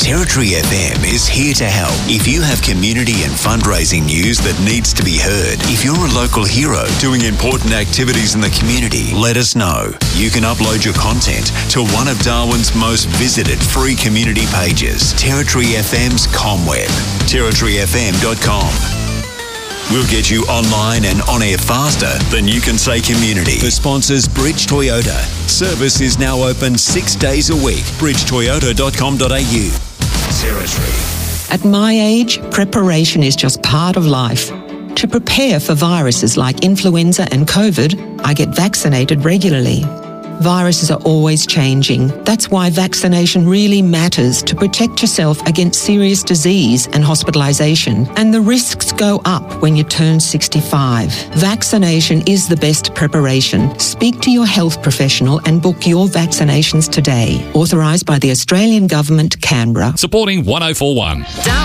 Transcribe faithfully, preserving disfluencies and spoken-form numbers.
Territory F M is here to help. If you have community and fundraising news that needs to be heard, if you're a local hero doing important activities in the community, let us know. You can upload your content to one of Darwin's most visited free community pages, Territory F M's ComWeb, territory f m dot com. We'll get you online and on air faster than you can say community. For sponsors Bridge Toyota. Service is now open six days a week. bridge toyota dot com dot a u. Territory. At my age, preparation is just part of life. To prepare for viruses like influenza and COVID, I get vaccinated regularly. Viruses are always changing. That's why vaccination really matters to protect yourself against serious disease and hospitalisation. And the risks go up when you turn sixty-five. Vaccination is the best preparation. Speak to your health professional and book your vaccinations today. Authorised by the Australian Government, Canberra. Supporting one oh four one.